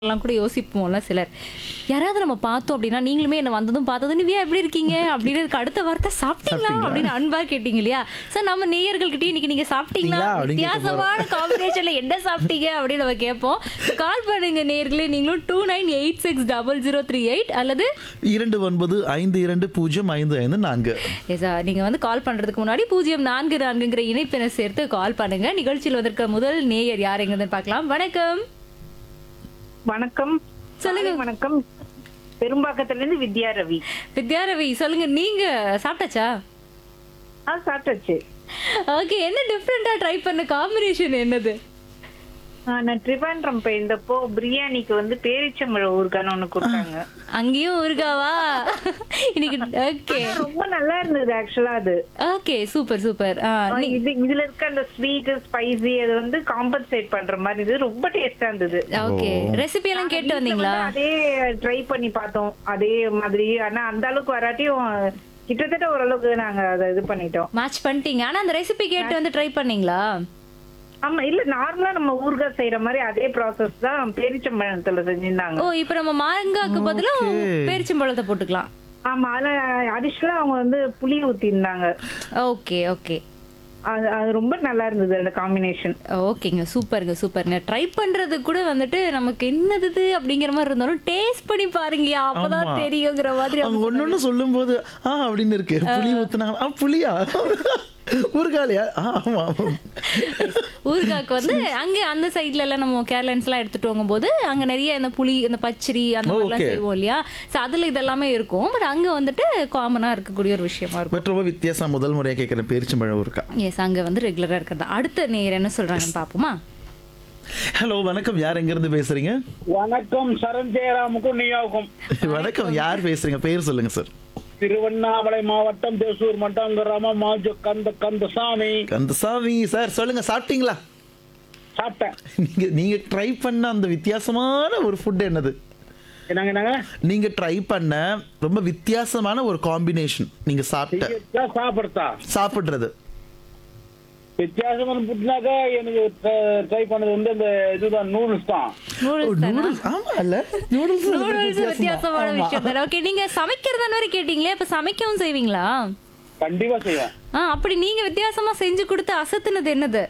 எல்லாம் கூட யோசிப்போம்ல சிலர். யாராவது நம்ம பார்த்தோம் அப்படின்னா, நீங்களுமே என்ன வந்ததும் பார்த்ததும், "நிவ்யா எப்படி இருக்கீங்க?" அப்படின்றதுக்கு அடுத்த வார்த்தை "சாப்பிட்டீங்களா?" அப்படின்னு அன்பா கேட்டீங்க இல்லையா? சார் நம்ம நேயர்கள்கிட்டயும் இன்னைக்கு நீங்க சாப்பிட்டீங்களா? அப்படின்னு கேட்க வித்தியாசமான காம்பினேஷன்ல என்ன சாப்பிட்டீங்க அப்படின்னு நம்ம கேட்போம். கால் பண்ணுங்க நேயர்களே, நீங்களும் 29860038 அல்லது 2952055554. நீங்க வந்து கால் பண்றதுக்கு முன்னாடி 044ங்கிற இணைப்பினை சேர்த்து கால் பண்ணுங்க. நிகழ்ச்சியில் வந்திருக்க முதல் நேயர் யார் எங்கன்னு பார்க்கலாம். வணக்கம். வணக்கம். சொல்லுங்க. வணக்கம். பெரும்பாக்கத்துல இருந்து வித்யா ரவி. வித்யா ரவி சொல்லுங்க, நீங்க சாப்பிட்டாச்சா? சாப்பிட்டாச்சு. ஓகே, என்ன டிஃப்ரெண்டா ட்ரை பண்ண காம்பினேஷன் என்னது? நான் ட்ரிவாண்ட்ரம் போயிருந்தப்போ பிரியாணிக்கு வந்து பேரிச்சம்பழம் ஊறுகான்னு ஒண்ணு கொடுத்தாங்க. அங்கேயும் ஊறுகாவா? இன்னைக்கு ஓகே ரொம்ப நல்லா இருந்தது ஆக்சுவலா அது. Okay, super super. இதுல இருக்க அந்த ஸ்வீட் ஸ்பைசி அது வந்து காம்பன்சேட் பண்ற மாதிரி இது ரொம்ப டேஸ்டா இருந்தது. ஓகே, ரெசிபி எல்லாம் கேட்டு வந்தீங்களா? அதே ட்ரை பண்ணி பார்த்தோம் அதே மாதிரி. ஆனா அந்த அளவுக்கு வராட்டியும் கிட்டத்தட்ட ஓரளவுக்கு நாங்க அதை இது பண்ணிட்டோம். மேட்ச் பண்ணிட்டீங்க. ஆனா அந்த ரெசிபி கேட்டு வந்து ட்ரை பண்ணீங்களா? ஆமா, இல்ல நார்மலா நம்ம ஊறுகாய் செய்யற மாதிரி அதே ப்ராசஸ் தான் பேரிச்சம்பழத்துல செஞ்சிருந்தாங்க. ஓ, இப்ப நம்ம மாங்காய்க்கு பதிலா பேரிச்சம்பழத்தை போட்டுக்கலாம். ஆமா, அதுல அடிஷனலா அவங்க வந்து புளி ஊத்தி இருந்தாங்க. ஓகே ஓகே, அது ரொம்ப நல்லா இருந்தது அந்த காம்பினேஷன். ஓகேங்க, சூப்பருங்க சூப்பருங்க. ட்ரை பண்றது கூட வந்துட்டு நமக்கு என்னது இது அப்படிங்கிற மாதிரி இருந்தாலும் டேஸ்ட் பண்ணி பாருங்க, அப்பதான் ஆமா. தெரியுங்கிற மாதிரி. அவங்க ஒன்னொன்னு சொல்லும் போது அப்படின்னு இருக்கு. புளி ஊத்துனாங்க, புளியா ஊறுகாலியா? ஆமா. ஊறுகாய்க்கு வந்து அங்க அந்த சைட்ல எல்லாம் நம்ம கேரளன்ஸ் எல்லாம் எடுத்துட்டு போகும்போது அங்க நிறைய இந்த புளி, இந்த பச்சரி அந்த மாதிரி எல்லாம் Okay. செய்வோம் இல்லையா? சோ அதுல இதெல்லாமே இருக்கும். பட் அங்க வந்துட்டு காமனா இருக்கக்கூடிய ஒரு விஷயமா இருக்கும். பட் ரொம்ப வித்தியாசம். முதல் முறையா கேட்கிறேன் பேரிச்சம்பழம் ஊறுகாய். எஸ், அங்க வந்து ரெகுலரா இருக்கிறது. அடுத்த நேயர் என்ன சொல்றாங்கன்னு பாப்போமா? ஹலோ, வணக்கம். யார் எங்க இருந்து பேசுறீங்க? வணக்கம். சரண் ஜெயராமுக்கும் நீயாவுக்கும். வணக்கம். யார் பேசுறீங்க? பேர் சொல்லுங்க சார். திருவண்ணாமலை மாவட்டம் தேசூர் மட்டம் கிராமம் மாஜோ கந்தசாமி. கந்தசாமி சார், சொல்லுங்க, சாப்பிட்டீங்களா? சாப்பிட்டேன். நீங்க ட்ரை பண்ண அந்த வித்தியாசமான ஒரு ஃபுட் என்னது? என்னங்க நீங்க ட்ரை பண்ண ரொம்ப வித்தியாசமான ஒரு காம்பினேஷன் நீங்க சாப்பிடுறது. வித்தியாசமான ஃபுட்னாக்கா எனக்கு ட்ரை பண்ணது வந்து அந்த இதுதான், நூடுல்ஸ் தான். நூடுல்ஸ் தானா? நூடுல்ஸ். ஆமா இல்ல, நூடுல்ஸ் நூடுல்ஸ் வித்தியாசமான விஷயம் தானே. ஓகே, நீங்க சமைக்கிறதான வரை கேட்டீங்களே, அப்ப சமைக்கவும் செய்வீங்களா? கண்டிப்பா செய்வேன். அப்படி நீங்க வித்தியாசமா செஞ்சு கொடுத்து அசத்துனது என்னது?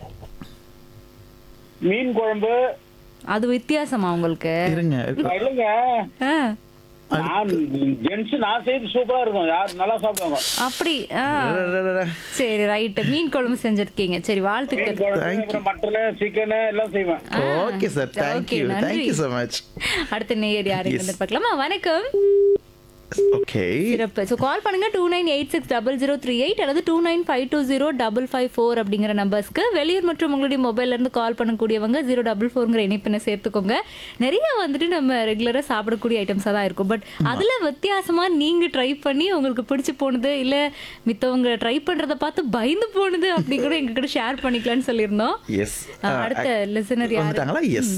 மீன் குழம்பு. அது வித்தியாசமா உங்களுக்கு? இருங்க. இல்லைங்க, ஆ, நான் ஜென்ஸ் நான் செய்து சூப்பரா இருக்கும். யார் நல்லா சாப்பிடுவாங்க. அப்படி. சரி, ரைட். மீன் குழம்பு செஞ்சிருக்கீங்க. சரி, மீன் வாழ்த்துக்கள். குழம்பு, அப்புறம் மட்டனு சிக்கனு எல்லாம் செய்வேன். ஓகே சார், தேங்க்யூ நன்றி. Thank you so much. அடுத்த நேயர் யாருன்னு பார்க்கலாமா? வணக்கம். ஓகே, சிறப்பு. ஸோ கால் பண்ணுங்க 29860038 அல்லது 29520554 அப்படிங்கிற நம்பர்ஸ்க்கு. வெளியூர் மற்றும் உங்களுடைய மொபைல்ல இருந்து கால் பண்ணக்கூடியவங்க 044ங்கிற இணைப்பினை சேர்த்துக்கோங்க. நிறைய வந்துட்டு நம்ம ரெகுலரா சாப்பிடக்கூடிய ஐட்டம்ஸா தான் இருக்கும். பட் அதுல வித்தியாசமா நீங்க ட்ரை பண்ணி உங்களுக்கு பிடிச்சு போனது, இல்ல மித்தவங்க ட்ரை பண்றத பார்த்து பயந்து போனது அப்படி கூட எங்க கிட்ட ஷேர் பண்ணிக்கலாம்னு சொல்லியிருந்தோம். எஸ். அடுத்த லிசனர் யாரு? வந்துட்டாங்களா? எஸ்.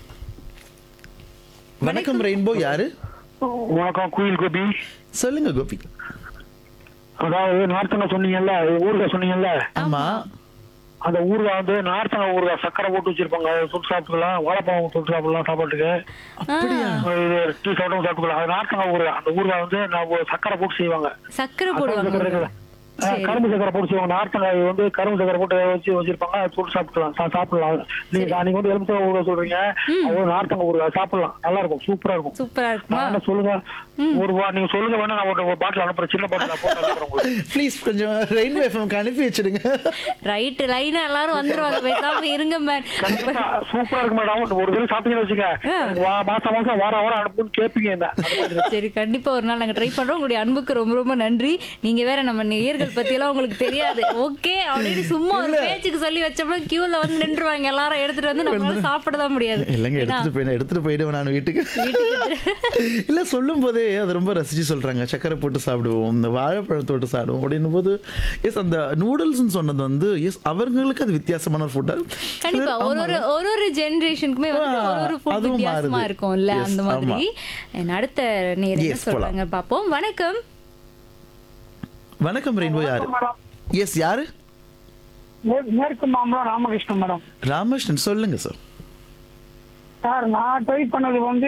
வணக்கம் ரெயின்போ. யாரு? வணக்கம். குயில் கோபி. சொல்லுங்க கோபி. அதாவது நார்த்தங்க சொன்னீங்கல்ல, ஊறுகாய் சொன்னீங்கல்ல, ஆமா. அந்த ஊறுகாய் வந்து நார்த்தங்க ஊறுகாய் சக்கரை போட்டு வச்சிருப்பாங்க. சுட்டு சாப்பிட்டுக்கலாம், வாழைப்பழம் சுட்டு சாப்பிடலாம் சாப்பாட்டுக்கு. அப்படியா? டீ சாப்பிட்டு சாப்பிட்டுக்கலாம். அது நார்த்தங்க ஊறுகாய். அந்த ஊறுகாய் வந்து நான் சக்கரை போட்டு செய்வாங்க. சக்கரை போடுவாங்க. கரும்பு சக்கரை போட்டு செய்வாங்க. நார்த்தங்காய் வந்து கரும்பு சக்கரை போட்டு வச்சிருப்பாங்க. அது சுட்டு சாப்பிடலாம் சாப்பிடலாம். நீங்க வந்து எலுமிச்சை ஊறுகாய் சொல்றீங்க, அது நார்த்தங்க ஊறுகாய் சாப்பிடலாம். நல்லா இருக்கும், சூப்பரா இருக்கும். சூப்பரா இருக்குமா? என்ன சொல்லுங்க, நீங்க சொல்லுங்க, வேணா நான் ஒரு பாட்டில் அனுப்புறேன், சின்ன பாட்டில் போட்டு அனுப்புறேன் உங்களுக்கு. ப்ளீஸ் கொஞ்சம் ரெயின்போ எஃப்எம் அனுப்பி வச்சிடுங்க. ரைட், லைனா எல்லாரும் வந்துருவாங்க. பேசாம இருங்க மேம். கண்டிப்பா சூப்பரா இருக்கு மேடம். ஒரு தடவை சாப்பிட்டீங்கன்னு வச்சுக்க, மாசம் மாசம் வாரம் வாரம் அனுப்புன்னு கேட்பீங்க. இந்த சரி, கண்டிப்பா ஒரு நாள் நாங்க ட்ரை பண்றோம். உங்களுடைய அன்புக்கு ரொம்ப ரொம்ப நன்றி. நீங்க வேற நம்ம நேயர்கள் பத்தி எல்லாம் உங்களுக்கு தெரியாது. ஓகே அப்படின்னு சும்மா ஒரு பேச்சுக்கு சொல்லி வச்சோம்னா கியூல வந்து நின்றுவாங்க. எல்லாரும் எடுத்துட்டு வந்து நம்மளால சாப்பிடதான் முடியாது. இல்லைங்க, எடுத்துட்டு போயிடுவேன் நான் வீட்டுக்கு. இல்ல, சொல்லும் போதே அது ரொம்ப ரசிச்சு சொல்றாங்க. சக்கரை போட்டு சாப்பிடுவோம், இந்த வாழைப்பழத்தோட்டு சாப்பிடுவோம் அப்படின்னும் போது எஸ், அந்த நூடுல்ஸ் சொன்னது வந்து எஸ், அவங்களுக்கு அது வித்தியாசமான ஒரு ஃபுட். கண்டிப்பா ஒரு ஜெனரேஷனுக்குமே வந்து ஒரு ஃபுட் அதுவும் வித்தியாசமா மாறுது. இருக்கும்ல, Yes, அந்த மாதிரி. அடுத்த நேரம் Yes, சொல்றாங்க பாப்போம். வணக்கம். வணக்கம் ரெயின்போ. யாரு? எஸ், யாரு? மேற்கு மாம்பலம் ராமகிருஷ்ணன் மேடம். ராமகிருஷ்ணன், சொல்லுங்க சார். சார், நான் ட்ரை பண்ணது வந்து